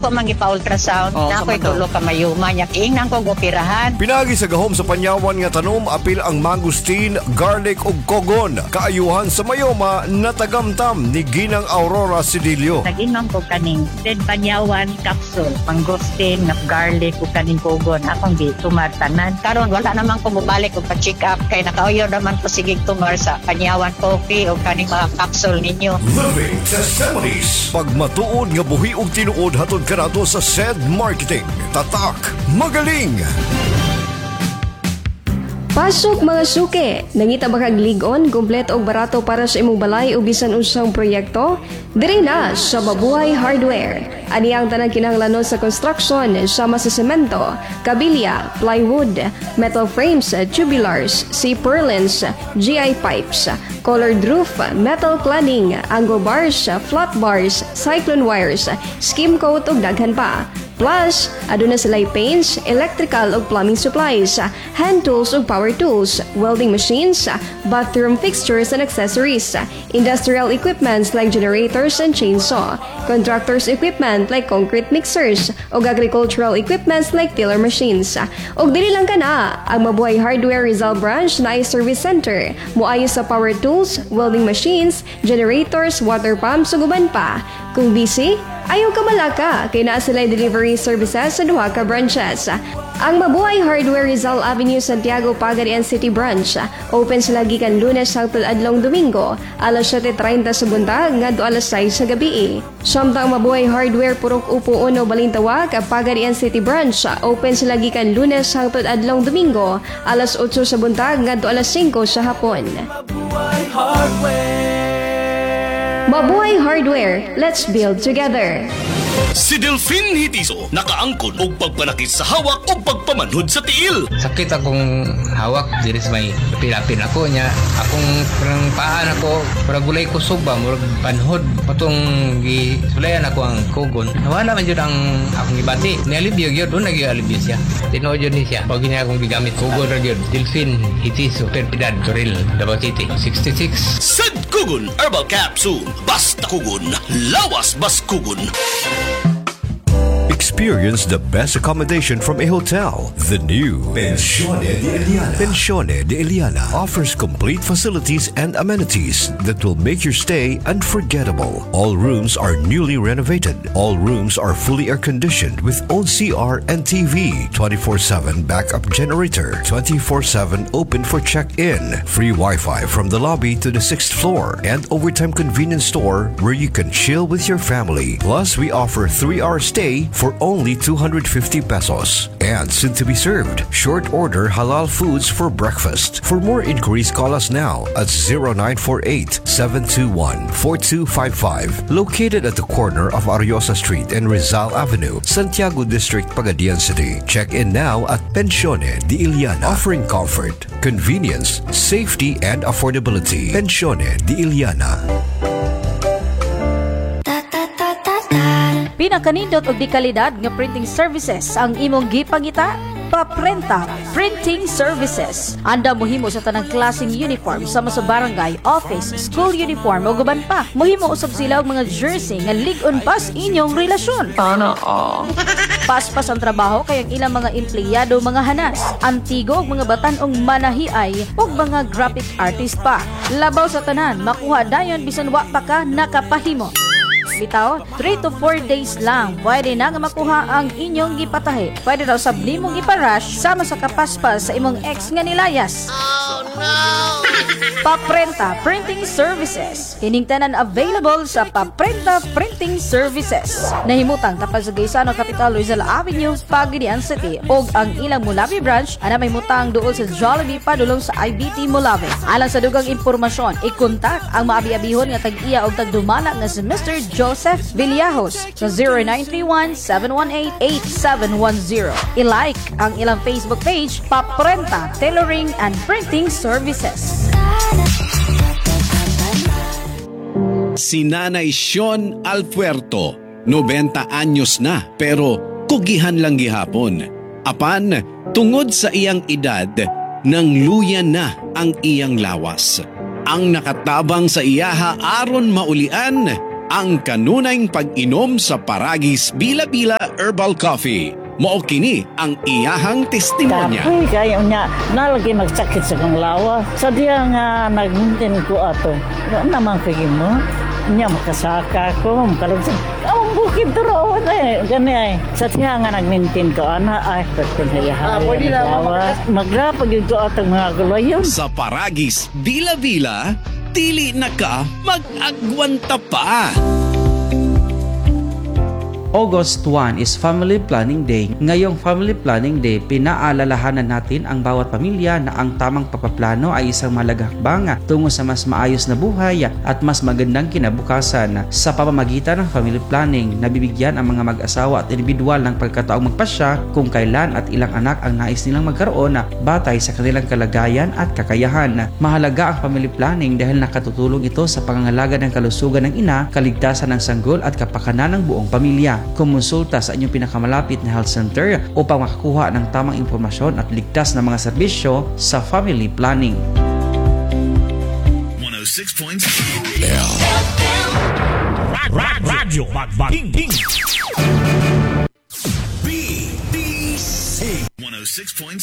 Ako mangipa-ultrasound, na ako'y tulo ka mayuma niya. Ingnan ko operahan. Pinagi sa gahom sa Panyawan nga tanom apil ang mangustin, garlic ug kogon. Kaayuhan sa mayoma natagamtam ni Ginang Aurora Sidilio. Nag-inom ko kaning Red Banyawan capsule, mangosteen, garlic ug kaning kogon. Akong di tumartanan. Karon wala naman ko mubalik og pa-check up kay nakauyo naman ko sigig tumar sa Panyawan coffee o kaning mga capsule ninyo. Living Testimonies. Pagmatuod nga buhi og tinuod hatod kanato sa SED Marketing. Tatak, magaling. Pasok mga suke! Nangita ba kag ligon, kumpleto og barato para sa imong balay o bisan unsang proyekto? Diri na sa Mabuhay Hardware. Ani ang tanang kinahanglanon sa construction sama sa semento, kabilya, plywood, metal frames, tubulars, C-purlins, GI pipes, colored roof, metal cladding, angle bars, flat bars, cyclone wires, skim coat ug daghan pa. Plus, aduna sila'y paints, electrical ug plumbing supplies, hand tools ug power tools, welding machines, bathroom fixtures and accessories, industrial equipments like generators and chainsaw, contractors equipment like concrete mixers, ug agricultural equipments like tiller machines. Ug dili lang kana, ang Mabuhay Hardware Rizal Branch na ay service center, muayo sa power tools, welding machines, generators, water pumps ug uban pa. Kung busy, ayaw ka malaka kay naa sila delivery services sa duha ka branches. Ang Mabuhay Hardware Rizal Avenue, Santiago, Pagadian City Branch. Open sila gikan Lunes hangtod adlong Domingo, alas 7:30 sa buntag ngadto alas 6 sa gabi. Samtang Mabuhay Hardware Purok Upo Uno Balintawak, Pagadian City Branch. Open sila gikan Lunes hangtod adlong Domingo, alas 8 sa buntag ngadto alas 5 sa hapon. Mabuhay Hardware. Mabuhay Hardware, let's build together. Si Delphine Hitiso nakaangkon og pagpanakit sa hawak o pagpamanhod sa tiil. Sakit akong hawak, diri sa may pilapin ako niya. Akong parang paan ako, parang gulay ko suba, murag panhod. Patong gisulayan ako ang kugon. Nawala man yun ang akong ibati. Nialibyo yun, doon nag-ialibyo siya. Tinood yun niya. Pag niya akong gigamit, kugon rin yun. Delphine Hitiso, Perpidad, Toril, Davao City, 66. Sed Kugon Herbal Capsule. Basta Kugon, lawas bas Kugon. Experience the best accommodation from a hotel. The new Pensione de Eliana. Pensione de Eliana offers complete facilities and amenities that will make your stay unforgettable. All rooms are newly renovated. All rooms are fully air-conditioned with own CR and TV, 24/7 backup generator, 24/7 open for check-in, free Wi-Fi from the lobby to the 6th floor, and overtime convenience store where you can chill with your family. Plus, we offer 3-hour stay for only 250 pesos. And soon to be served, short order halal foods for breakfast. For more inquiries, call us now at 0948-721-4255. Located at the corner of Ariosa Street and Rizal Avenue, Santiago District, Pagadian City. Check in now at Pensione de Eliana, offering comfort, convenience, safety, and affordability. Pensione de Eliana. Pinakanindot og di kalidad nga printing services ang imong gipangita. Paprenta Printing Services. Anda mohimo sa tanang klaseng uniform sama sa barangay, office, school uniform o guban pa. Mohimo usab sila og mga jersey nga lig-on pas inyong relasyon. Paspas ang trabaho kay ang ilang mga empleyado mga hanas, antigo og mga batanong manahiay ug mga graphic artist pa. Labaw sa tanan, makuha dayon bisan wa pa ka nakapahimo. Bitaw, 3 to 4 days lang pwede na nga makuha ang inyong gipatahi. Pwede daw sab nimong iparush sama sa kapaspas sa imong ex nga nilayas. Oh no! Paprenta Printing Services. Kining tanan available sa Paprenta Printing Services. Nahimutang tapad sa Gaisano Capital, Rizal Avenue, Pagadian City. Og ang ilang Mulawi branch ana may mutang duol sa Jollibee padulong sa IBT Mulawi. Alang sa dugang impormasyon, i-kontak ang maabi-abihon nga tag-iya og tagdumala nga si Mr. Joseph Villajos sa 0931-718-8710. I-like ang ilang Facebook page, Paprenta Tailoring and Printing Services. Si Nanay Sean Alpuerto, 90 anyos na pero kugihan lang gihapon. Apan, tungod sa iyang edad, nang luya na ang iyang lawas. Ang nakatabang sa iyaha aron maulian, ang kanunayng pag-inom sa Paragis Bila-Bila Herbal Coffee. Mao kini ang iyahang testimonya. Kapoy kayo niya, nalagi magsakit sa kong lawa. Sa diya nga nagmintin ko ato. Naman kayo mo. Niya makasaka ko, makalog sa... Ang bukid turo na gani ay. Sa diya nga nagmintin ko, ay, pagkun hayahay. Magrapag yun ko atong mga gulayon. Sa Paragis Bila-Bila, dili na ka mag-agwanta pa. August 1 is Family Planning Day. Ngayong Family Planning Day, pinaalalahanan natin ang bawat pamilya na ang tamang papaplano ay isang mahalagang hakbang tungo sa mas maayos na buhay at mas magandang kinabukasan. Sa pamamagitan ng family planning, nabibigyan ang mga mag-asawa at individual ng pagkataong magpasya kung kailan at ilang anak ang nais nilang magkaroon batay sa kanilang kalagayan at kakayahan. Mahalaga ang family planning dahil nakatutulong ito sa pangangalaga ng kalusugan ng ina, kaligtasan ng sanggol at kapakanan ng buong pamilya. Kumonsulta sa inyong pinakamalapit na health center upang makakuha ng tamang impormasyon at ligtas na mga serbisyo sa family planning. 106.7 Radyo Magbating BBC 106.7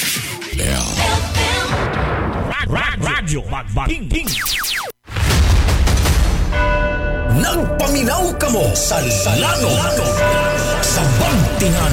Radyo Magbating Nagpaminaw ka mo sa lanog sa Bagtingan.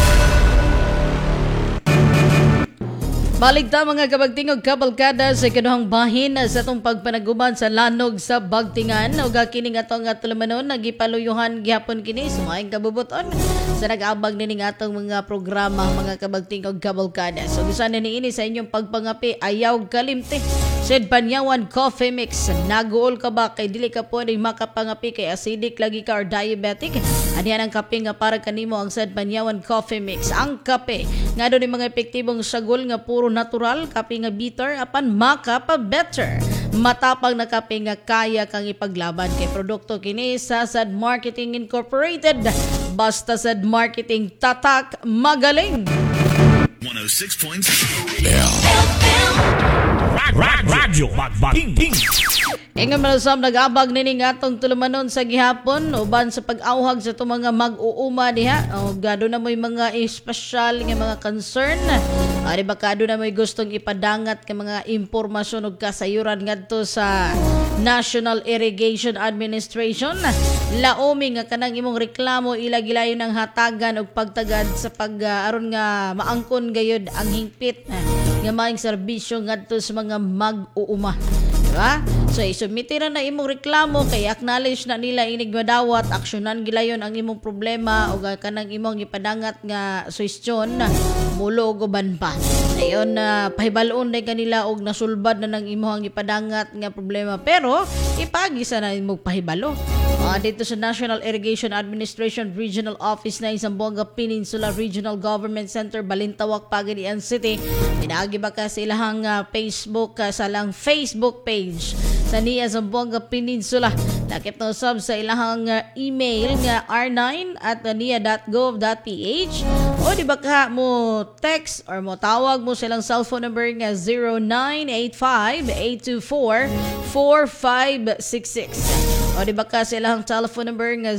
Baligta mga kabagtingog kabalkada sa ikaduhang bahin sa itong pagpanaguban sa lanog sa Bagtingan. O kining atong tulumanon, nagipaluyuhan gihapon kini sumayang kabubuton sa nag-abag nining atong mga programa mga kabagtingog kabalkada. So gusto na niini sa inyong pagpangapi, ayaw kalimte. Said Banyawan Coffee Mix, naguol ka ba kay dili ka pwedeng makapangapi kay acidic lagi ka or diabetic? Anihan ang kape nga para kanimo ang Said Banyawan Coffee Mix. Ang kape nga doon mga epektibong sagol nga puro natural, kape nga bitter apan makapa-better. Matapang na kape nga kaya kang ipaglaban kay produkto kini sa Sad Marketing Incorporated. Basta Sad Marketing, tatak magaling. 106.7 Radyo Magbating Ingon malasam nag-abag nining atong tulumanon sa gihapon uban sa pag-awhag sa itong mga mag-uuma diha. O gado na mo'y mga espesyal nga mga concern. Di ba kado na mo'y gustong ipadangat ka mga impormasyon o kasayuran ngadto sa National Irrigation Administration. Laomi nga kanang imong reklamo ilagilayon ng hatagan o pagtagad sa pag-aron nga maangkon gayud ang hingpit nga maing serbisyo ngadto sa mga mag-uuma. Diba? So isubmiti na imong reklamo kay acknowledge na nila inig madawat, aksyonan gilayon ang imong problema o kanang imong ipadangat nga suwestyon mulo guban pa. Ayon pahibalon na kanila og nasulbad na ng imong ipadangat nga problema pero ipagisa na imong pahibalo. Dito sa National Irrigation Administration Regional Office na Zamboanga Peninsula Regional Government Center, Balintawak, Pagadian City. Pinaagi ba ka sa ilang Facebook, sa ilang Facebook page sa NIA Zamboanga Peninsula. Lakip na usab sa ilang email nga r9@nia.gov.ph o di ba ka mo text or mo tawag mo silang cellphone number nga 0985-824-4566. O di ba ka silang telephone number nga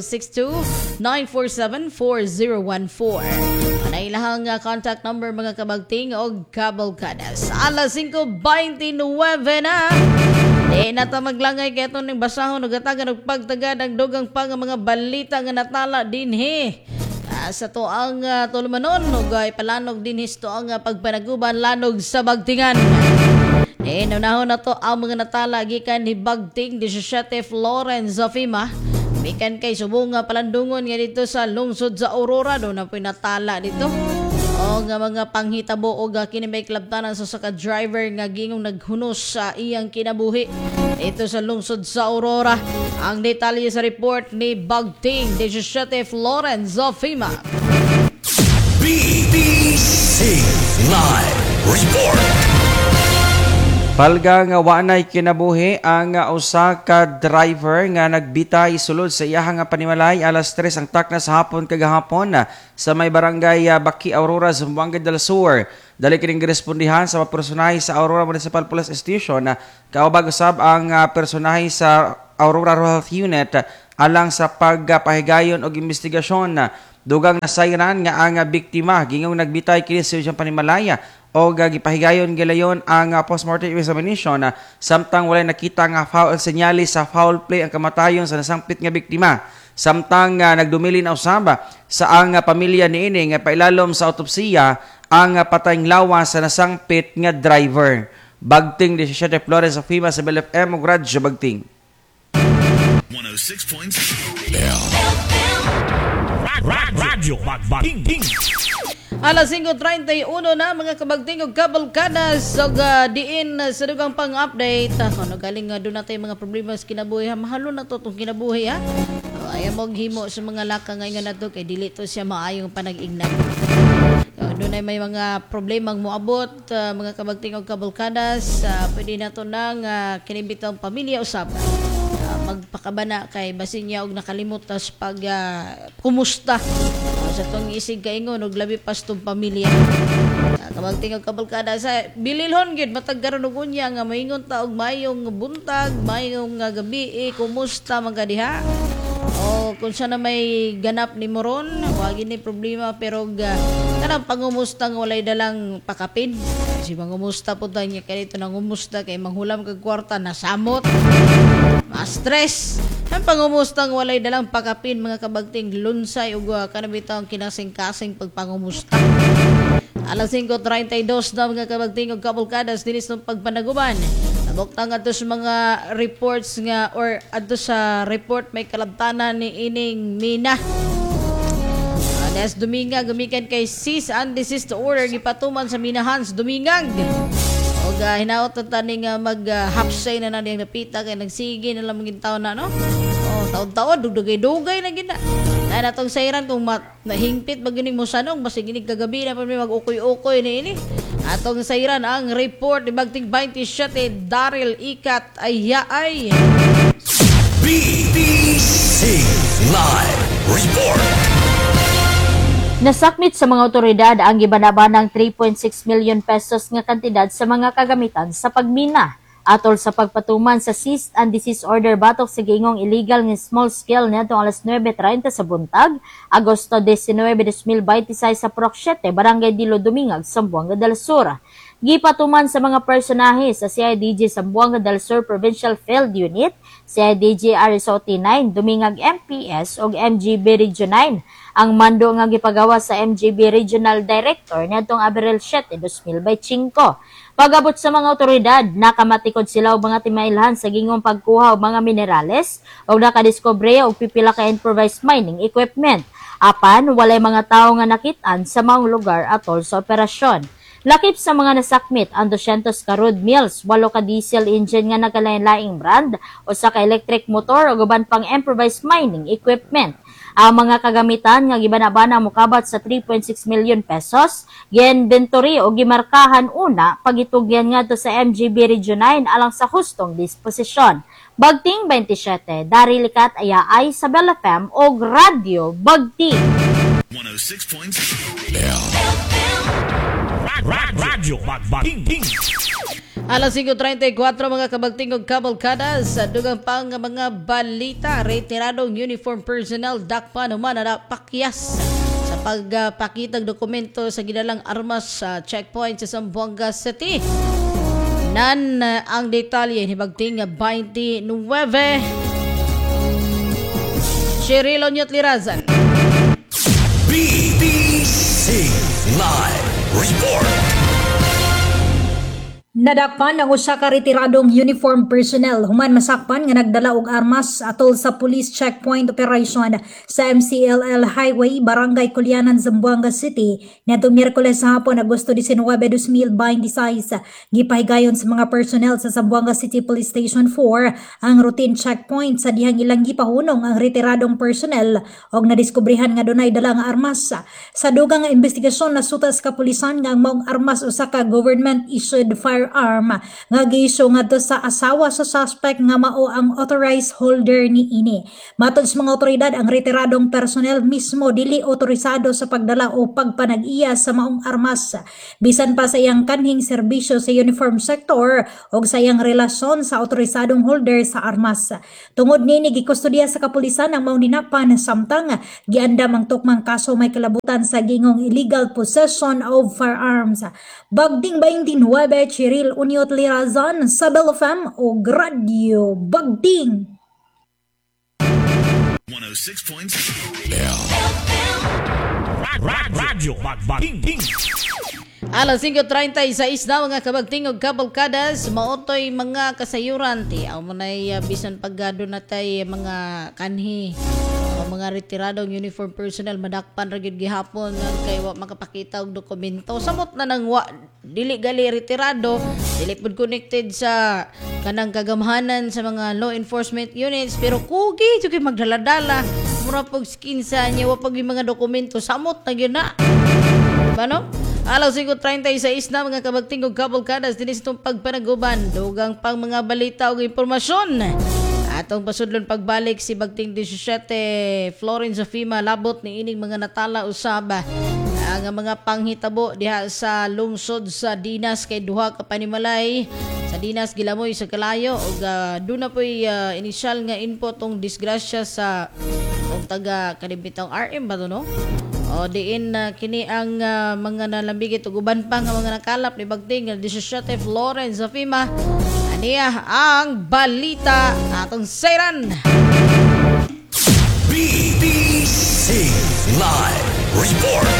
062-947-4014. Ano ilang contact number mga kabagting o kabalkadas. Alas 5:29 na. Di nata maglangay kaya itong basahon nagatagan ng pagtagad ng dugang pa nga mga balita nga natala din sa to ang tulumanon o ipalanog din to ang pagpanaguban lanog sa Bagtingan. Naunahon na to ang mga natala gikan ni Bagting 17 Florence Zafima. Mikan kay subunga palandungon nga dito sa lungsod sa Aurora do na pinatala dito. O nga mga panghitabo o kini may klabtanan sa saka driver nga gingong naghunos sa iyang kinabuhi. Ito sa lungsod sa Aurora. Ang detalye sa report ni Bagting 17 Florence Zafima. BBC Live Report. Palga nga wanay kinabuhi ang usa ka driver nga nagbitay sulod sa iyahang panimalay alas 3 ang takna sa hapon kagahapon sa may barangay Baki Aurora, Zamboanga del Sur. Dali kining girespondihan sa personahe sa Aurora Municipal Police Station. Kaubag usab ang personahe sa Aurora Rural Health Unit alang sa pagpahigayon og investigasyon. Dugang nasayran nga ang biktima gingong nagbitay kini sa siyang panimalaya o gipahigayon gilayon ang postmortem examination samtang walay nakita nga foul senyales sa foul play ang kamatayon sa nasangpit nga biktima. Samtang nagdumili na usaba sa ang pamilya niini nga pailalom sa autopsiya ang patayng lawas sa nasangpit nga driver. Bagting 17 Flores of FIMA sa BLFM ug Radyo Bagting. 106.7 Radyo Bagbating. Alas 5:31 na mga kabagting ug kabalkadas ug diin sa dugang pang-update kuno galing nga doon natin mga problema sa kinabuhi mahalo na to tong kinabuhi ha. Ayaw mo himo sa mga laka ngayon nato kay dili to siya maayong panag-ignan. Doon ay may mga problemang moabot mga kabagting ug kabalkadas pwede na to nang kinibitang pamilya usab. Magpakabana kay basin niya og nakalimot tas pag kumusta sa tong isig kaingon og labi pas tong pamilya kabagting og kabalkada sa bililhon gid matag karon og unya nga maingon ta og mayong buntag mayong gabi kumusta man ka diha o kung sana may ganap ni moron wa gini problema pero kanang pangumusta nga walay dalang pakapin kasi mangumusta pud niya kay dito nangumusta kay manghulam kag kwarta nasamot stress. Ang pangumustang walay dalang pakapin mga kabagting lunsay ug kanabitang kinasing-kasing pagpangumusta. Alas 5:32 na mga kabagting ug kabulkadas dinis ng pagpanaguban. Nabuktang ato sa mga reports nga or ato sa report may kalabtanan ni ining Mina. Des Dumingag gumikan kay cease and desist order gipatuman sa Minahans Dumingag. Og hinaot ta tani nga mag-hapsay na nang napita kay nagsige na lang mga taon na no. Oh, taon-taon dugdugay-dugay na gid na. Nay natong sayran kung nahingpit magining mo sanong basta ginig kagabi na pa may mag-ukoy-ukoy ni ini. Atong sayran ang report ni Bagting 27 Daryl Ikat ay BBC Live Report. Nasakmit sa mga otoridad ang gibanabanang 3.6 million pesos nga kantidad sa mga kagamitan sa pagmina atol sa pagpatuman sa cease and desist order batok sa gingong illegal nga small scale nitong alas 9:30 sa buntag, Agosto 19, 2026 sa Proc 7, Barangay Dilo Dumingag, Zamboanga del Sur. Gipatuman sa mga personahe sa CIDG Zamboanga del Sur Provincial Field Unit, CIDG Arisote 9, Dumingag MPS ug MGB Region 9. Ang mando nga gipagawa sa MGB Regional Director nitong Abril 7, 2025. Pag-abot sa mga otoridad, nakamatikod sila og mga timailhan sa gingong pagkuha og mga minerales ug nakadiskubre og pipila ka improvised mining equipment. Apan walay mga tawo nga nakitaan sa mga lugar atol sa operasyon. Lakip sa mga nasakmit ang 200 ka road mills, 8 ka diesel engine nga nagalain-laing brand, o sa ka electric motor o guban pang improvised mining equipment. Ang mga kagamitan nga gibanabana mokabat sa 3.6 million pesos, gi-inventory o gimarkahan una pagitugyan ngadto sa MGB Region 9 alang sa hustong disposisyon. Bagting 27, Daryl Ikat ay sa BLFM o Radio Bagting. 106.7 Radyo Bagbating. Alas 5:34 mga kabagting ug kabalkadas sa dugang pang mga balita. Retiradong uniform personnel dakpan human na pakyas sa pagpakitag dokumento sa gidalang armas sa checkpoint sa Zamboanga City. Nan ang detalye ni Bagting 29. Shirilo Nyot Lirazan. BBC Live Report. Nadakpan ang usa ka retiradong uniform personnel human masakpan nga nagdala og armas atol sa police checkpoint operation sa MCLL Highway, Barangay Kulianan, Zamboanga City nitong Miyerkules hapon, Agosto 19, 2026. Gipahigayon sa mga personnel sa Zamboanga City Police Station 4 ang routine checkpoint sa dihang ilang gipahunong ang retiradong personnel og nadiskubrihan nga dunay dala nga armas. Sa dugang nga investigasyon nasutas kapulisan nga ang maong armas usa ka government issued firearm firearm nga giiso ngadto sa asawa sa suspect nga mao ang authorized holder ni ini. Matod sa mga otoridad, ang retiradong personnel mismo dili otorisado sa pagdala o pagpanag-iya sa maong armas, bisan pa sa iyang kanhing serbisyo sa uniform sector o sa iyang relasyon sa otorisadong holder sa armas. Tungod nini gikustodiya sa kapulisan ang maong dinapan samtang giandam ang tukmang kaso may kalabutan sa gingong illegal possession of firearms. Bagding 29, Chiril Uniot Lirazan sa Bell FM o Radio Bagding. 106.7 Radyo Bagding. Alas 5:36 na mga kabagting og kabalkadas, maotoy mga kasayuran ti aw manay bisan pagado natay mga kanhi o mga retiradong uniform personnel madakpan ra gyud gihapon kay wa makapakita og dokumento. Samot na nang wa dili gali retirado, dili pud connected sa kanang kagamhanan sa mga law enforcement units, pero kugi jud magdala-dala mura pag skin sa nya wa pag mga dokumento, samot na gyud na. Ano? Alas 5:36 na mga kabagting og kabalkadas dinis itong pagpanaguban dugang pang mga balita ug impormasyon. Atong pasudlon pagbalik si Bagting 17 Florence Zafima labot ni ining mga natala usaba ang mga panghitabo diha sa lungsod sa Dinas kay duha ka panimalay sa Dinas Gilamoy sa Kalayo ug duna poy initial nga info tong disgrasya sa taga kanibitang RM ba to no? O diin kini ang mga nalambigit ug uban pa nga mga nakalap ni Bagting 17 Florence Zafima. Aniya ang balita atong sayran. BBC Live Report.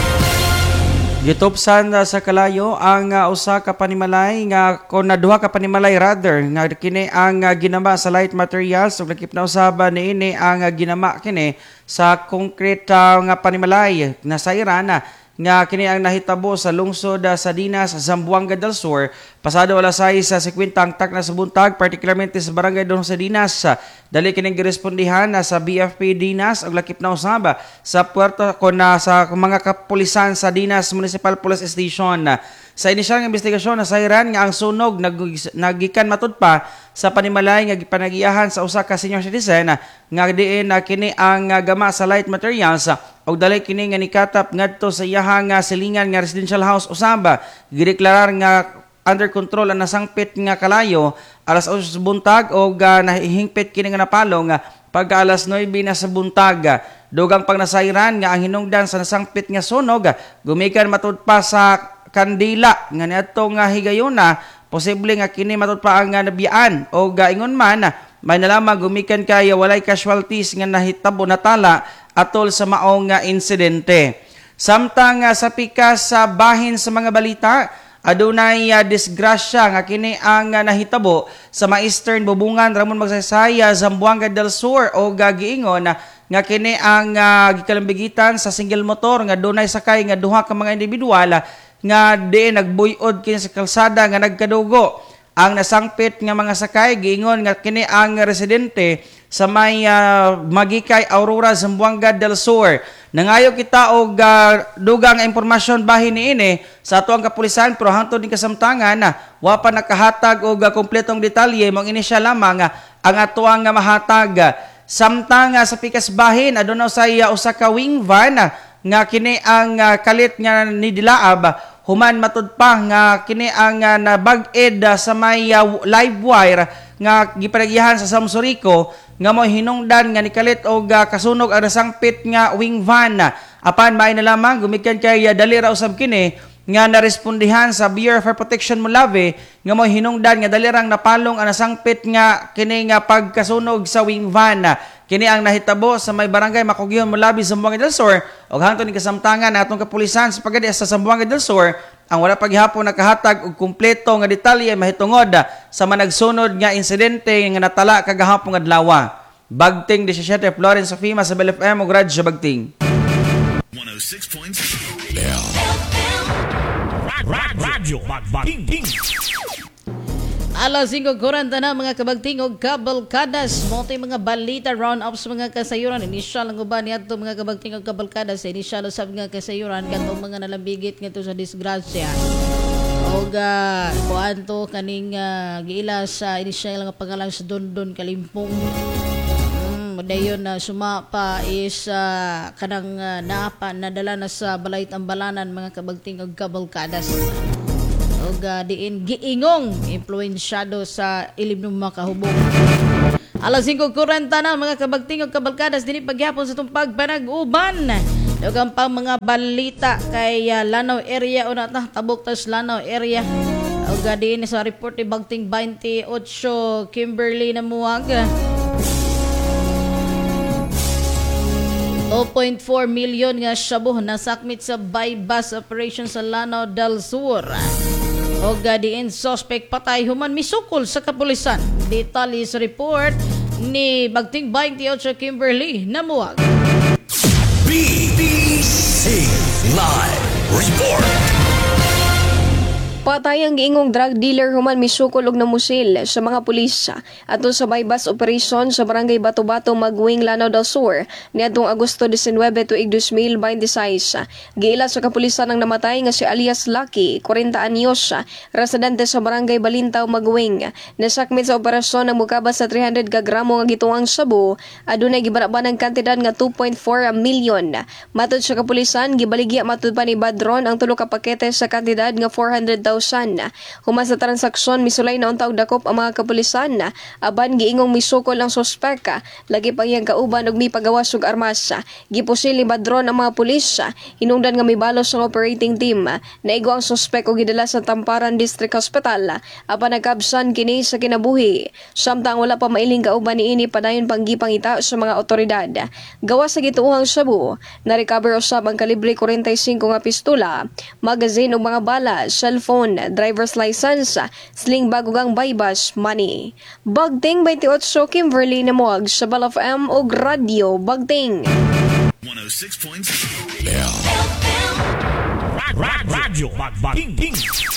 Gitupsan sa Kalayo ang usa ka panimalay nga kon duha ka panimalay rather nga kini ang ginama sa light materials ug lakip na usaba niini ang ginama kini sa concrete nga panimalay na sa Irana nga kini ang nahitabo sa lungsod sa Dinas, Zamboanga del Sur pasado alas 6 sa 50 ang tak na sa buntag, particularmente sa barangay Don sa Dinas. Dali kining girespondihan sa BFP Dinas ug lakip na usaba sa puerto kon sa mga kapulisan sa Dinas Municipal Police Station. Sa inisyal nga investigasyon nasayran nga ang sunog nagikan matud pa sa panimalay nga gipanagiyahan sa usa ka senior citizen nga diin kini ang gama sa light materials ug dali kini nga nikatap ngadto sa iyahang silingan nga residential house usaba gideklarar nga under control ang nasangpit nga kalayo alas 8 sa buntag ug nahihingpit kini nga napalong pagka alas 9 na sa buntag. Dugang pagnasayran nga ang hinungdan sa nasangpit nga sunog gumikan matud pa sa kandila nga niadto nga higayuna, posible nga kini matud pa ang nabiyaan o ingon man may nalamang gumikan kay walay casualties nga nahitabo natala atol sa maong nga insidente. Samtang sa pikas sa bahin sa mga balita, adunay disgrasya nga kini ang nahitabo sa Eastern Bubungan Ramon Magsaysay, Zamboanga del Sur o giingon nga kini ang gikalambigitan sa single motor nga dunay sakay nga duha ka mga individual nga di nagbuyod kini sa kalsada nga nagkadugo. Ang nasangpit nga mga sakay giingon nga kini ang residente sa may Magikay Aurora Zamboanga del Sur. Nangayo kita og dugang impormasyon bahin niini sa ato ang kapulisan pero hangtod ni kasamtangan wa pa nakahatag og kompletong detalye mong inisyal lamang ang ato ang mahatag. Samtang sa pikas bahin aduna say usa ka wing van nga kini ang kalit nga nidilaab human matud pa nga kini ang nabag-ed sa may live wire nga gipanagihan sa Samsurico nga mo hinungdan nga nikalit og kasunog ang nasangpit nga wing van. Apan may na lamang gumikan kay dali ra usab kini nga narespondihan sa Bureau of Fire Protection Mulave nga mo hinungdan nga dali rang napalong ang nasangpit nga kini nga pagkasunog sa wing van. Kini ang nahitabo sa may barangay Makugihon Mulave, Zamboanga del Sur ug hangtod ni kasamtangan atong kapulisan sa pagadi sa Zamboanga del Sur ang wala paghihapon nakahatag og kumpleto nga detalye mahitungod sa managsunod nga insidente nga natala kagahapon adlaw. Bagting 17 Florence Zafima sa Bell FM ug Radyo Bagting. 106.7 Radyo Bagding. Alas 5:40 na mga kabagting og kabalkadas. Motoy mga balita round-ups mga kasayuran. Inisyal ang uban niadto mga kabagting og kabalkadas. Inisyal usab nga kasayuran katong mga nalambigit ngadto sa disgrasya. Og kuan to kaning giila sa inisyal nga pangalan sa Dondon Kalimpong. Dayon na sumapa is kanang napa nadala na sa balay tambalanan mga kabagting og kabalkadas. Og diin giingong impluwensyado sa ilim ng mga kahubog. Alas 5:40 na mga kabagting og kabalkadas dinhi pagyapon sa tumpag panag-uban. Daghang pang mga balita kay Lanao area una ta tabok tas Lanao area. Og diin sa report ni Bagting 28 Kimberly na muwag. 2.4 million nga shabu nasakmit sa bypass operation sa Lanao del Sur. O diin suspect patay human misukol sa kapulisan. Detalye sa report ni Bagting 28 Kimberly Namuwag. BBC Live Report. Patay ang giingong drug dealer human misukol og namusil sa mga pulis ato sa bypass operation sa barangay Bato-Bato, Magwing, Lanao del Sur niadtong Agosto 19 tuig 2026. Giila sa kapulisan ang namatay nga si alias Lucky, 40 anyos, residente sa barangay Balintaw, Magwing. Nasakmit sa operasyon ang mukabas sa 300 ka gramo nga gituang sabu, adunay gibanabanang kantidad nga 2.4 million. Matod sa kapulisan, gibaligya matud pa ni Badron ang tulo ka pakete sa kantidad nga 400,000. Human sa transaksyon misulay na untaw dakop ang mga kapulisan aban giingong misukol ang suspek lagi pang iyang kauban og mipagawas og armas. Gipusil ni Badron ang mga pulis hinungdan nga mibalos ang operating team. Naigo ang suspek og gidala sa Tamparan District Hospital apan nagkabsan kini sa kinabuhi. Samtang wala pa mailing kauban niini padayon panggipangita sa mga otoridad. Gawas sa gituohang sabu, na-recover usab ang kalibre 45 nga pistola, magazine ug mga bala, cellphone, driver's license, sling bagugang bypass money. Bagting 28 Kimberly Namuwag sa Bal FM og Radio Bagting. 106.7 Radyo Bagting.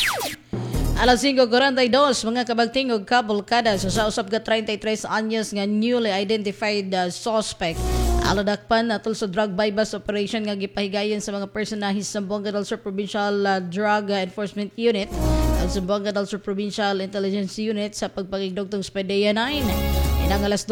Alas 5:42 mga kabagting og kabalkada sa usab ka 33 anyos nga newly identified suspect. Aladakpan atol sa drug bypass operation nga gipahigayon sa mga personahis sa Zamboanga del Sur Provincial Drug Enforcement Unit at sa Zamboanga del Sur Provincial Intelligence Unit sa pagpangigdugtong sa PDEA 9. Inang alas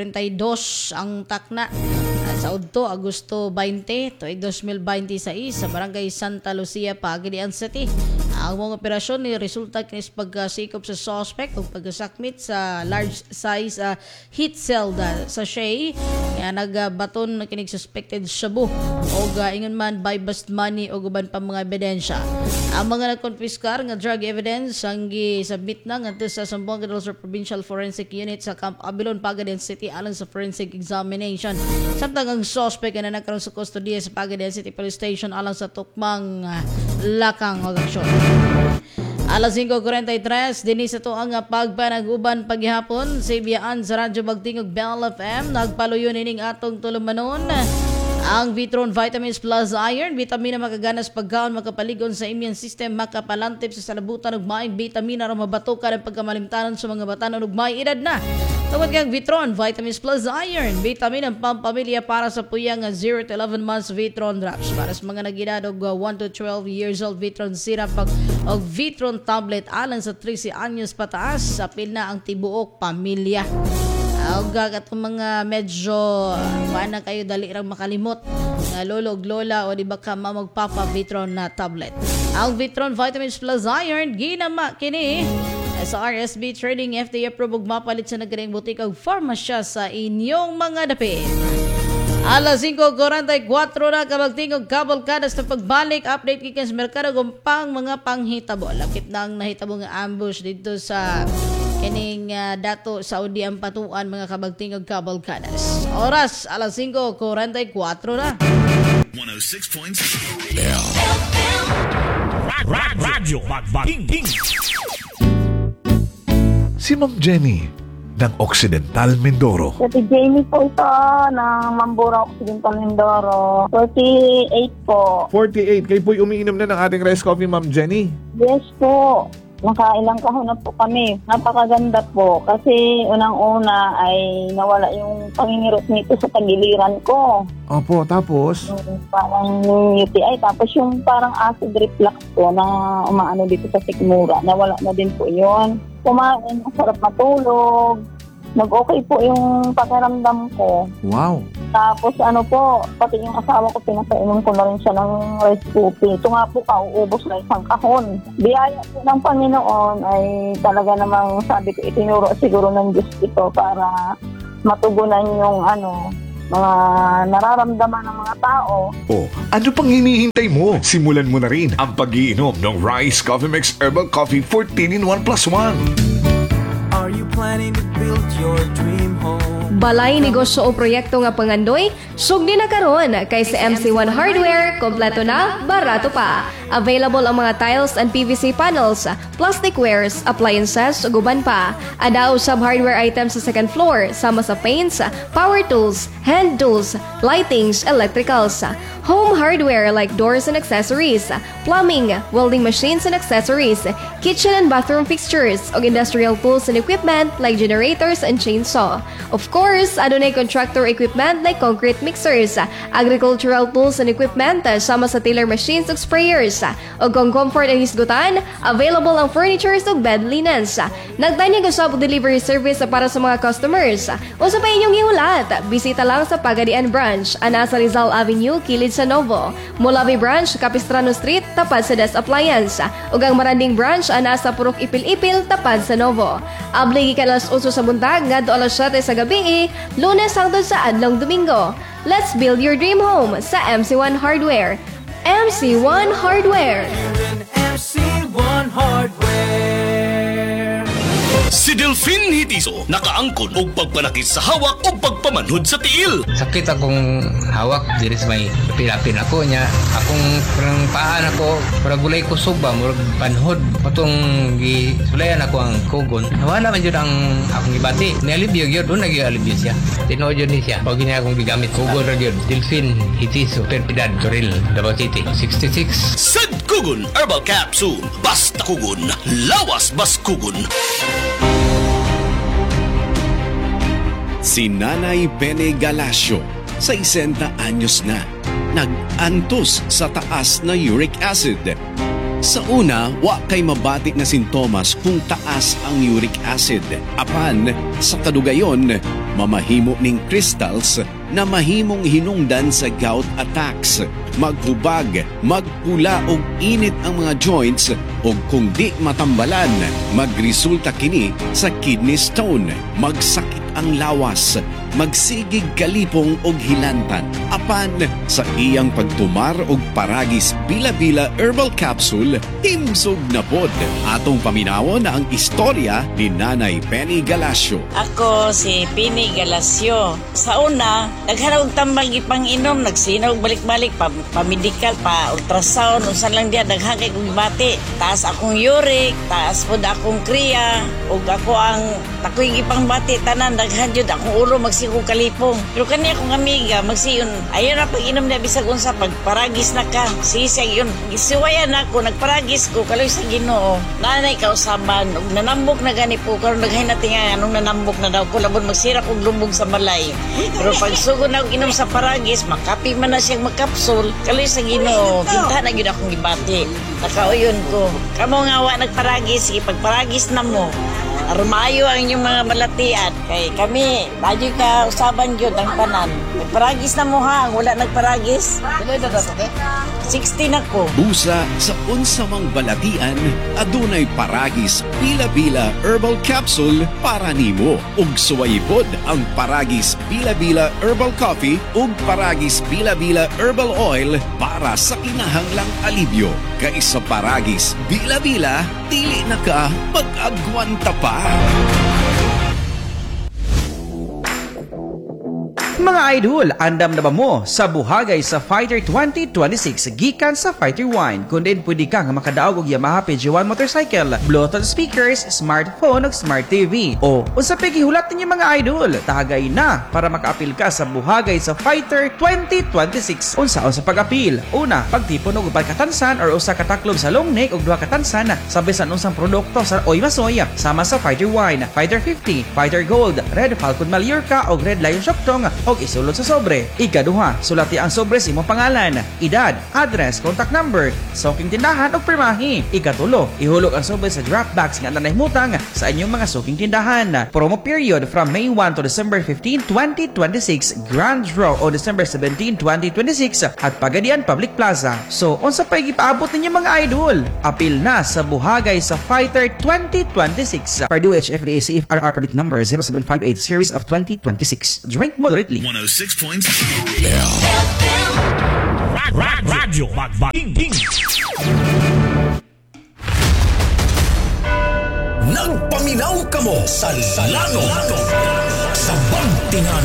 12:42 ang takna sa Udto, Agosto 20, tuig 2026 sa Barangay Santa Lucia, Pagadian City. Ang mga operasyon ni resulta kinis pagsikop sa suspect o pagkasakmit sa large size heat cell sachet nga nagbaton kinig suspected shabu o ingon man bypass money o guban pa mga ebidensya. Ang mga nagkonfiskar nga drug evidence ang gisubmit na ngadto sa Zamboanga del Sur Provincial Forensic Unit sa Camp Abilon, Pagadian City alang sa forensic examination. Samtang ang suspect na nagkaroon sa kustodiya sa Pagadian City Police Station alang sa tukmang lakang aksyon. Alas 5:43 dinhi sa to ang pagpanag-uban paghihapon sa ibiyaan sa Radyo Bagting ug Bell FM nagpaluyon ining atong tulumanon ang Vitron Vitamins Plus Iron, vitamina makaganas pagkaon, makapaligon sa immune system, makapalantip sa salabutan ug maayong vitamina ra mabatukan ang pagkamalimtanon sa mga batanon ug may edad na. Tawag kang Vitron Vitamins Plus Iron, vitamina pampamilya para sa puyang 0 to 11 months Vitron drops para sa mga nag-edad og 1 to 12 years old Vitron syrup og Vitron tablet alang sa 13 anyos pataas sa pila ang tibuok pamilya. Og katong mga medyo wala kayo dali rang makalimot nga lolo og lola o di ba ka magpapa Vitron na tablet. Ang Vitron Vitamins Plus Iron ginama kini sa RSB Trading FDA approved mapalit sa nagkaring butika ug farmasya sa inyong mga dapit. Alas 5:44 na kabagting og kabalkada sa pagbalik update kikan sa merkado gumpang mga panghitabo. Lakip na ang nahitabo nga ambush dito sa kining dato Saudi ang patuan mga kabagting og kabalkadas. Oras alas 5:44 na. 106.7 Radyo Bagting. Si Ma'am Jenny ng Occidental Mindoro. Si Jamie po ito ng Mambura Occidental Mindoro. 48 po. 48. Kayo po'y umiinom na ng ating rice coffee, Ma'am Jenny. Yes po. Nakailang kahon na po kami. Napakaganda po kasi unang-una ay nawala yung pangingirot nito sa tagiliran ko. Opo, tapos? Parang UTI. Tapos yung parang acid reflux po na umaano dito sa sikmura. Nawala na din po yun. Kumain, masarap matulog. Nag-okay po yung pakiramdam ko. Wow. Tapos ano po, pati yung asawa ko, pinapainom ko na rin siya ng rice cookie. Ito nga po, kauubos na isang kahon. Biyaya po ng Panginoon ay talaga namang sabi ko, itinuro siguro ng Diyos ito para matugunan yung mga nararamdaman ng mga tao. Ano pang hinihintay mo? Simulan mo na rin ang pag-iinom ng Rice Coffee Mix Herbal Coffee 14-in-1+1. Are you planning to build your dream home? Balay negosyo o proyekto nga pangandoy, sugdi na karon kay sa MC1 Hardware, kompleto na, barato pa. Available ang mga tiles and PVC panels, plasticwares, appliances, ug uban pa. Ada usab hardware items sa second floor, sama sa paints, power tools, hand tools, lightings, electricals. Home hardware like doors and accessories, plumbing, welding machines and accessories, kitchen and bathroom fixtures, ug industrial tools and equipment like generators and chainsaw. Of course, adunay contractor equipment like concrete mixers, agricultural tools and equipment, sama sa tiller machines ug sprayers. Ug kung comfort and hisgutan, available ang furnitures ug bed linens. Nagtanyag usab og delivery service para sa mga customers. Usa pa inyong gihulat, bisita lang sa Pagadian Branch, ana sa Rizal Avenue, kilid sa Novo. Mulabi Branch, Capistrano Street, tapad sa Des Appliance. Ug ang Maranding Branch, ana sa Purok Ipil-Ipil, tapad sa Novo. Abli gikan alas 8 sa buntag ngadto alas 7 sa gabi, Lunes hangtod sa adlong Domingo. Let's build your dream home sa MC1 Hardware. MC1 Hardware. MC1 Hardware. Si Delfin Hitiso nakaangkon og pagpanakit sa hawak o pagpamanhod sa tiil. Sakit akong hawak diri sa may pilapin ako niya. Akong parang paan ako, para gulay ko suba, murag panhod. Patong gisulayan ako ang kugon. Wala man jud ang akong gibati. Nialibyo gyud, doon nag-alibyo siya. Tinuod yun ni siya. Pag gini akong gigamit kugon ra gyud. Delfin Hitiso, Perpidad, Toril, Davao City, 66. Sad Kugon Herbal Capsule. Basta kugon, lawas bas kugon. Si Nanay Bene Galasio, 60 anyos na, nag-antos sa taas na uric acid. Sa una, wa kay mabati na sintomas kung taas ang uric acid. Apan, sa kadugayon, mamahimo ning crystals na mahimong hinungdan sa gout attacks. Maghubag, magpula og init ang mga joints o kung di matambalan, magresulta kini sa kidney stone, magsakit ang lawas, magsigig galipong og hilantan. Apan sa iyang pagtumar og paragis bila-bila herbal capsule, himsog na pod. Atong paminawon na ang istorya ni Nanay Penny Galasio. Ako si Penny Galasio. Sa una, naghanap og tambal gipang inom, nagsinaw balik-balik pa-medical, pa-ultrasound, usan lang diya daghang kay kong bati. Taas akong uric, taas pod akong kriya, ug ako ang takoy gipang bati tanan daghan jud akong ulo magsigo kalipong. Pero kani akong amiga magsiyon, ayon na pag inom na bisag unsa pagparagis na ka. Sisig yun. Gisuwayan ako, nagparagis ko kaloy sa Ginoo. Nanay kausaban, ug nanambok na gani po karon daghay na tinga anong nanambok na daw ko labon magsira kog lumbog sa balay. Pero pag sugod na og inom sa paragis, makapi man na siyang magkapsul, kaloy sa Ginoo. Kinta na gyud akong gibati. Nakauyon ko. Kamo nga wa nagparagis, sige pagparagis na mo. Armayo ang inyong mga balatian. Kay kami, tayo ka usaban yun ang tanan. Nagparagis na mo ha, wala nagparagis. 16 ako. Busa sa unsamang balatian, adunay paragis bila-bila herbal capsule para nimo. Ug suwaypod ang paragis bila-bila herbal coffee ug paragis bila-bila herbal oil para sa kinahanglang alibyo. Kay sa paragis bila-bila, dili na ka mag-agwanta pa. Mga idol, andam na ba mo sa buhagay sa Fighter 2026 gikan sa Fighter 1? Kung din pwede kang makadaog og Yamaha PG1 motorcycle, Bluetooth speakers, smartphone ug smart TV. O unsa pa gihulat ninyo mga idol? Tagay na para makaapil ka sa buhagay sa Fighter 2026. Unsaon sa pag-apil? Una, pagtipon og upat katansan or usa ka taklob sa long neck ug duha katansan sa bisan unsang produkto sa Oy Masoy sama sa Fighter 1, Fighter 50, Fighter Gold, Red Falcon Mallorca ug Red Lion Shoktong og isulod sa sobre. Ikaduha, sulati ang sobre sa imong pangalan, edad, address, contact number, suking tindahan ug pirmahi. Ikatulo, ihulog ang sobre sa draft box nga nanahimutang sa inyong mga suking tindahan. Promo period from May 1 to December 15, 2026. Grand draw o December 17, 2026 at Pagadian Public Plaza. So, unsa pa gipaabot ninyo mga idol? Apil na sa buhagay sa Fighter 2026. Purdue HFDA CFRR permit number 0758 series of 2026. Drink moderately. 106.7 Radyo Magbating. Nagpaminaw ka mo sa Lano sa Bantingan.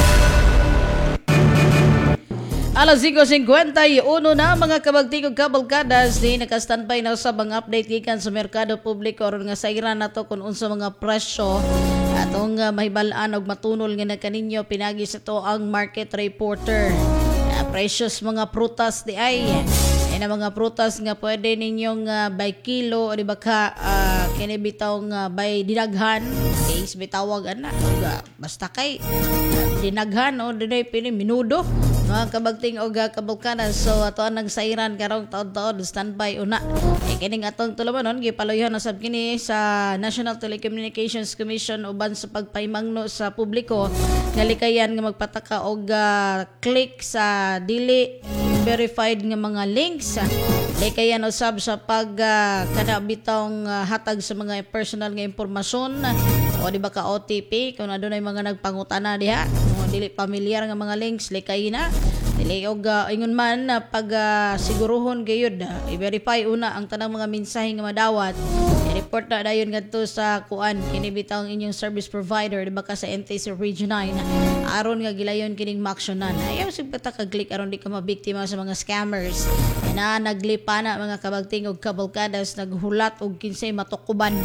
Alas 5:51 na mga kabagting ug kabalkadas di naka-standby na sa mga update gikan sa merkado publiko aron nga sairan nato kung unsa mga presyo atong mahibal-an og matunol nga nakaninyo pinagi sa to ang market reporter. Precious mga prutas di ay na mga prutas nga pwede ninyong by kilo o di ba ka kini bitaw nga by dinaghan case bitawag ana basta kay dinaghan o dinay pini minudo mga kabagting o kabalkanan. So ato ang nagsairan karong taon-taon standby una kining atong tulumanon gipaluyon na sab kini sa National Telecommunications Commission uban sa pagpaymangno sa publiko nga likayan nga magpataka og click sa dili verified nga mga links likayan usab sa pag kanabitong hatag sa mga personal nga impormasyon o di ba ka OTP kung adunay mga nagpangutana diha o dili pamilyar nga mga links likay na dili og ingon man pag siguruhon gayud i-verify una ang tanang mga mensahe nga madawat i-report na dayon ngadto sa kuan kini bitaw ang inyong service provider di ba ka sa NTC Region 9 aron nga gilayon kining maksyonan ayaw sig pataka-click aron di ka mabiktima sa mga scammers na naglipana mga kabagting og kabalkadas naghulat og kinsay matukuban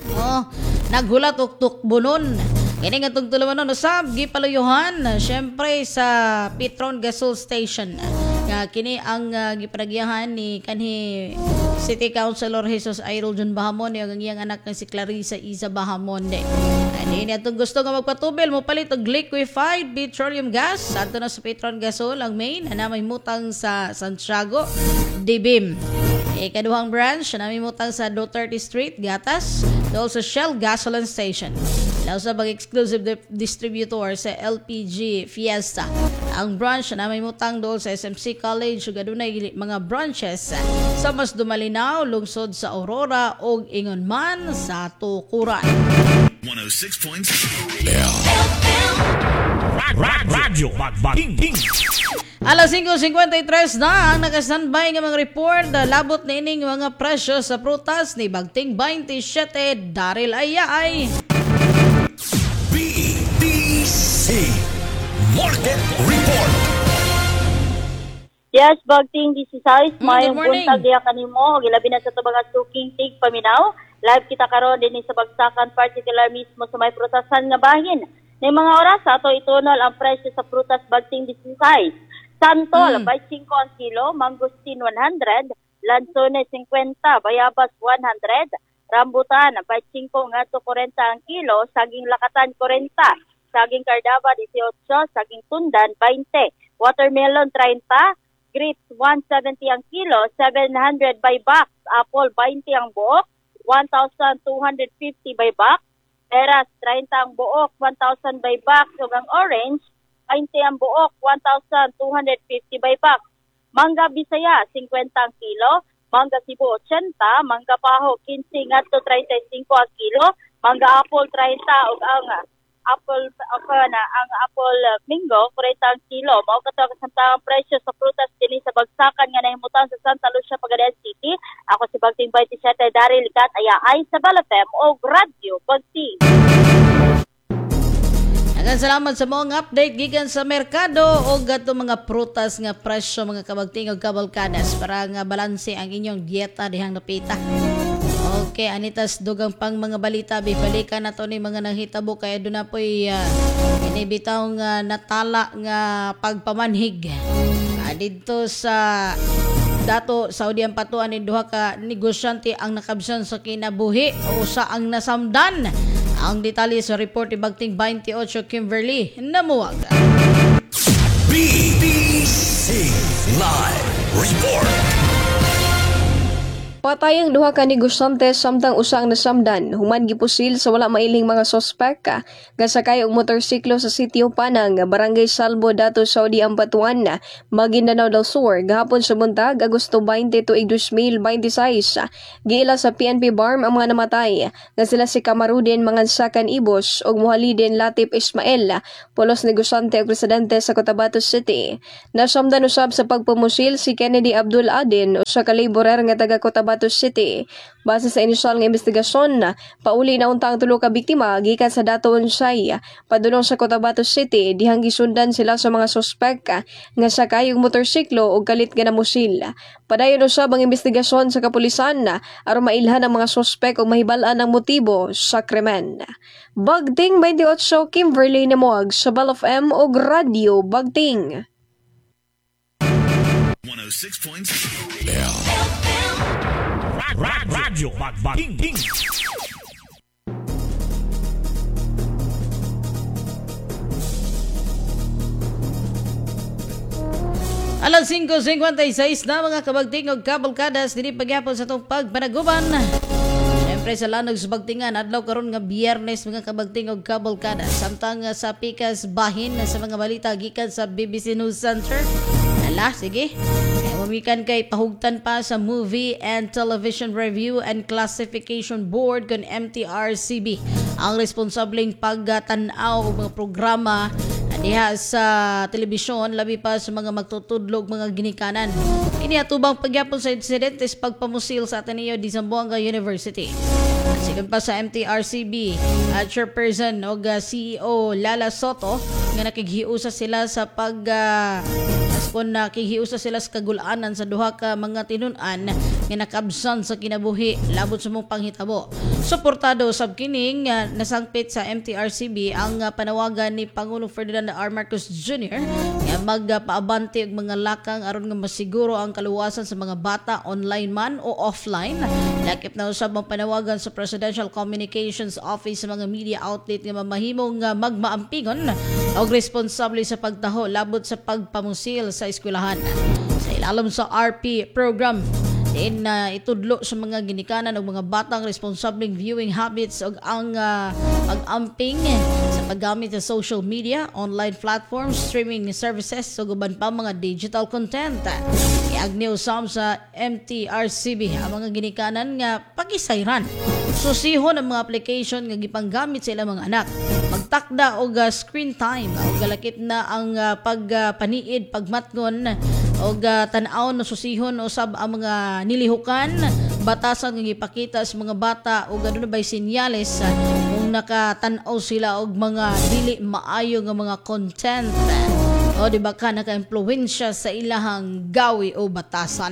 naghulat og tukbunon kini nga tulumanon usab gipaluyuhan syempre sa Petron Gasol Station nga kini ang gipanagyahan ni kanhi City Councilor Jesus Ayrol John Bahamonde ang iyang anak nga si Clarissa Isa Bahamonde. Ani na itong gusto nga magpatubil mo palit og liquefied petroleum gas adto na sa Petron Gasol ang main na may mutang sa Santiago Dibim. Ikaduhang branch na may mutang sa Duterte Street Gatas dol sa Shell Gasoline Station. Law sa exclusive distributor sa LPG Fiesta. Ang branch na may mutang doon sa SMC College ug adunay mga branches sa mas dumalinaw lungsod sa Aurora ug ingon man sa Tukuran. 106.7 Radyo Magbating. Alas 5:53 na ang naka-standby nga mga report labot na ining mga presyo sa prutas ni Bagting 27 Daryl Ayay. BDC Market Report. Yes, Bagting 16, mayong morning. buntag diya kanimo, gilabi na sa mga suking tig paminaw. Live kita karon din sa bagsakan particular mismo sa may prutasan nga bahin. May mga oras ato itunol ang presyo sa prutas Bagting 16. Santol, 25 ang kilo, mangustin 100, lansones 50, bayabas 100, rambutan 25 ngadto 40 ang kilo, saging lakatan 40, saging kardaba 18, saging tundan 20, watermelon 30, grapes 170 ang kilo, 700 by box, apple 20 ang buok, 1,250 by box, peras 30 ang buok, 1,000 by box, ug ang orange 20 ang buok, 1,250 by box. Mangga Bisaya, 50 ang kilo. Mangga Cebu, 80. Mangga Paho, 15 ngadto 35 ang kilo. Mangga Apple, 30. Ug ang apple Mingo, 40 ang kilo. Mao kato ang presyo sa prutas dinhi sa bagsakan nga nahimutan sa Santa Lucia, Pagadian City. Ako si Bagting 27 Daryl Kat Aya ay sa Balafem o Radio Bagting. Daghang salamat sa mga update gikan sa merkado o gato mga prutas nga presyo mga kabagting ug kabalkadas para nga balanse ang inyong dieta dihang napita. Okay, anitas dugang pang mga balita bibalikan nato ni mga nahitabo kay aduna poy inibitaw nga natala nga pagpamanhig didto sa dato Saudi ang patuan ni duha ka negosyante ang nakabsan sa kinabuhi o usa ang nasamdan. Ang detalye sa report ni Bagting 28 Kimberly namuwag. BBC Live Report. Patayang duha ka negosyante samtang usa ang nasamdan human gipusil sa wala mailing mga sospek nga sakay og motorsiklo sa sitio Panang, Barangay Salvo, Dato Saudi Ampatuan, Maguindanao del Sur gahapon sa buntag Agosto 20 tuig 2026. Giila sa PNP BARM ang mga namatay nga sila si Kamarudin Mangansakan Ibos ug Muhalidin Latif Ismael, pulos negosyante ug presidente sa Cotabato City. Nasamdan usab sa pagpamusil si Kennedy Abdul Adin usa ka laborer nga taga Cotabato City. Base sa inisyal nga investigasyon, pauli na unta ang tulo ka biktima gikan sa Dato Unsay padulong sa Cotabato City dihang gisundan sila sa mga sospek nga sakay og motorsiklo ug kalit nga namusil. Padayon usab ang investigasyon sa kapulisan aron mailhan ang mga sospek ug mahibal-an ang motibo sa krimen. Bagting 28 Kimberly Namuag sa Bal of M ug Radio Bagting. 106.6 Radyo Bagbating. Alas 5:56 na mga kabagting og kabalkadas dili pagyapon sa tong pagpanaguban. Siyempre sa lanog sa bagtingan adlaw karon nga Biyernes mga kabagting og kabalkadas samtang sa pikas bahin sa mga balita gikan sa BBC News Center. Ala, sige. Mamikan kay pahugtan pa sa Movie and Television Review and Classification Board kon MTRCB ang responsableng pagtanaw og mga programa diha sa telebisyon labi pa sa mga magtutudlog mga ginikanan. Ini atubang pagyapon sa insidente sa pagpamusil sa Ateneo de Zamboanga University. Sigon pa sa MTRCB chairperson o CEO Lala Soto nga nakighiusa sila sa kung nakihiusa sila sa kagulanan sa duha ka mga tinun-an nga nakabsan sa kinabuhi labot sa mong panghitabo. Suportado sab kining nasangpit sa MTRCB ang panawagan ni Pangulong Ferdinand R. Marcos Jr. nga magpaabante og mga lakang aron nga masiguro ang kaluwasan sa mga bata online man o offline. Lakip na usab ang panawagan sa Presidential Communications Office sa mga media outlet nga mamahimong magmaampingon og responsable sa pagtaho labot sa pagpamusil sa eskwelahan. Sa ilalim sa RP program, itudlo sa mga ginikanan og mga batang responsibleng viewing habits og ang pag-amping sa paggamit sa social media, online platforms, streaming services ug uban pa mga digital content. Iagniw usab sa MTRCB ang mga ginikanan nga pagisayran. Susihon ang mga application nga gipanggamit sa ilang mga anak. Magtakda og screen time og galakip na ang pagpaniid, pagmatngon og tan-aw no susihon usab ang mga nilihukan, batasan nga gipakita sa mga bata og aduna bay senyales kung nakatan-aw sila og mga dili maayo nga mga content o di ba ka naka-impluwensya sa ilahang gawi o batasan.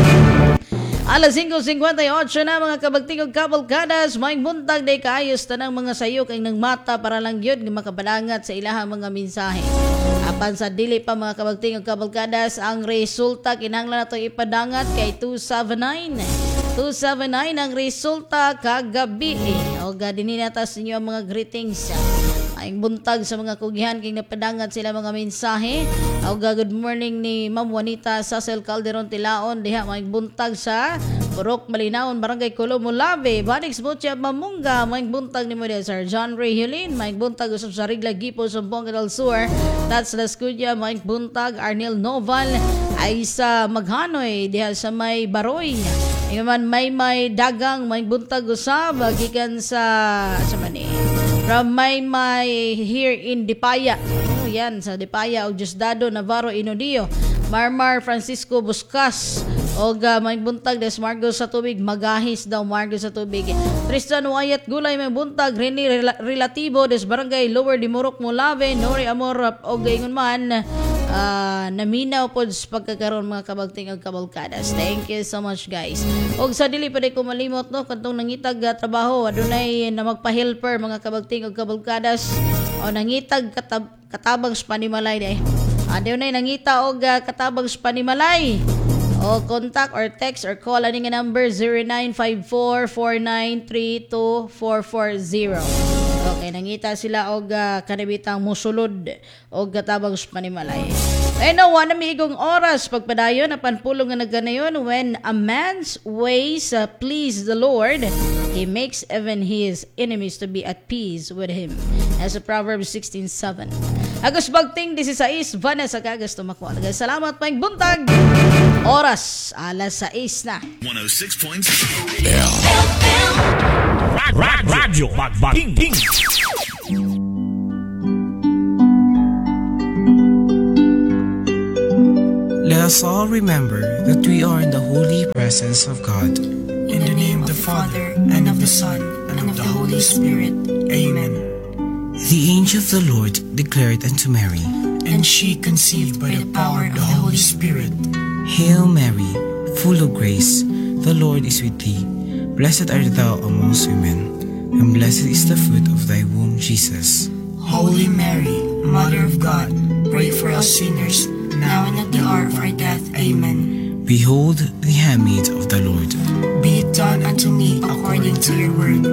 Alas 5:58 na mga kabagting og kabalkadas, may buntag day kaayos tanang mga sayok ang nangmata para lang yun nga makapadangat sa ilahang mga mensahe. Apan sa dili pa mga kabagting og kabalkadas, ang resulta kinahanglan nato ipadangat kay 279 ang resulta kagabi. O dinhi natas ninyo ang mga greetings. Ang buntag sa mga kugihan kay napadangat sila mga mensahe. O good morning ni Ma'am Juanita Sasel Calderon Tilaon diha may buntag sa Purok Malinaon, Barangay Colomolabe, Banix Butya Mamunga, may buntag ni mo Sir John Ray Hulin, may buntag usab sa Rigla Gipo sa Buanga del Sur, Tats Las Cudia, may buntag Arnel Noval ay sa Maghanoy diha sa may Baroy. Ngaman may dagang may buntag usab gikan sa mani. From may here in Dipaya. Yan sa Dipaya og Diosdado Navarro Inodio. Marmar Francisco Buscas Og may buntag des Margo sa tubig, magahis daw Margo sa tubig. Tristan Wyatt Gulay may buntag, Rene Relativo des Barangay Lower Dimorok Molave, Nori Amor og gayon man. Naminaw po sa pagkakaroon mga kabagting ag kabalkadas. Thank you so much guys. Og sa dili pa di ko malimot no kantong nangitag trabaho adunay na magpa-helper mga kabagting ag kabalkadas o nangitag katabang sa panimalay day. Adunay nangita og katabang sa panimalay. O contact or text or call ani nga number 0954-4932-440. Okay, nangita sila og kanabitang musulod og katabang sa panimalay. Nawa na miigong oras pagpadayon na panpulong nga naganayon when a man's ways please the Lord, he makes even his enemies to be at peace with him. As a Proverbs 16:7. Agos bagting 16 Vanessa Kagas tumakwa. Salamat pa buntag. Oras alas 6 na. 106.7 Radyo Magbating. Let us all remember that we are in the holy presence of God. In the name of the Father, and of the Son, and of the Holy Spirit. Amen. The angel of the Lord declared unto Mary, and she conceived by the power of the Holy Spirit. Hail Mary, full of grace, the Lord is with thee. Blessed art thou amongst women, and blessed is the fruit of thy womb, Jesus. Holy Mary, Mother of God, pray for us sinners, now and at the hour of our death. Amen. Behold the handmaid of the Lord. Be it done unto me according to your word.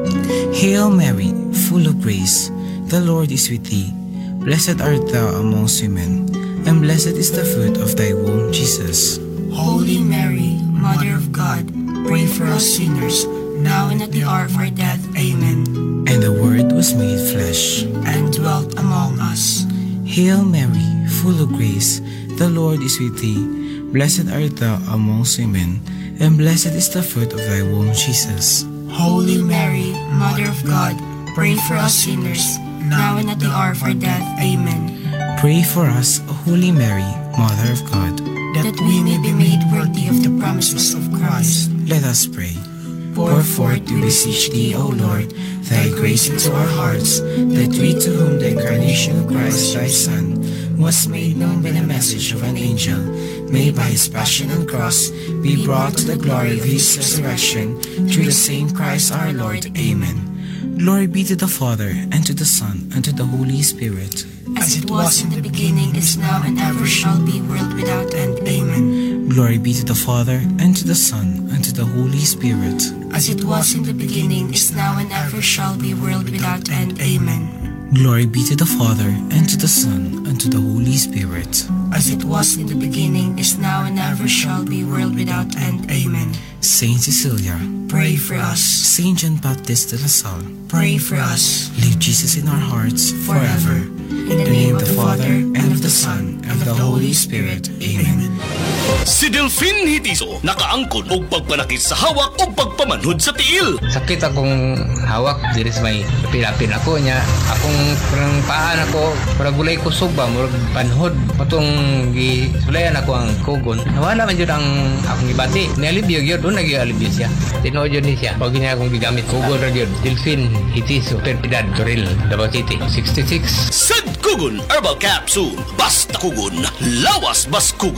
Hail Mary, full of grace, the Lord is with thee. Blessed art thou amongst women, and blessed is the fruit of thy womb, Jesus. Holy Mary, Mother of God, pray for us sinners, now and at the hour of our death. Amen. And the Word was made flesh, and dwelt among us. Hail Mary, full of grace, the Lord is with thee. Blessed art thou amongst women, and blessed is the fruit of thy womb, Jesus. Holy Mary, Mother of God, pray for us sinners, now and at the hour of our death. Amen. Pray for us, Holy Mary, Mother of God, that we may be made worthy of the promises of Christ. Let us pray. Pour forth, we beseech thee, O Lord, thy grace into our hearts, that we to whom the incarnation of Christ thy Son was made known by the message of an angel, may by his passion and cross be brought to the glory of his resurrection, through the same Christ our Lord. Amen. Glory be to the Father, and to the Son, and to the Holy Spirit. As it was in the beginning, is now, and ever shall be, world without end. Amen. Glory be to the Father, and to the Son, and to the Holy Spirit. As it was in the beginning, is now, and ever shall be, world without end. Amen. Glory be to the Father, and to the Son, and to the Holy Spirit. As it was in the beginning, is now, and ever shall be, world without end. Amen. Saint Cecilia, pray for us. Saint John Baptist de la Salle, pray for us. Leave Jesus in our hearts forever. In the name of the Father, and of the Son, and of the Holy Spirit. Amen. Si Delfin Hitiso nakaangkon og pagpanakit sa hawak o pagpamanhod sa tiil. Sakit akong hawak diri sa may pilapin ako niya. Akong parang paan ako, para gulay ko suba, murag panhod. Patong gisulayan ako ang kugon. Nawala man jud ang akong gibati. Nialibyo gyud doon nag-alibyo siya. Tinuod yun niya. Pag niya akong gigamit kugon ra gyud. Delfin Hitiso, Perpidad, Toril, Davao City, 66. Sad Kugon Herbal Capsule. Basta kugon, lawas bas kugon.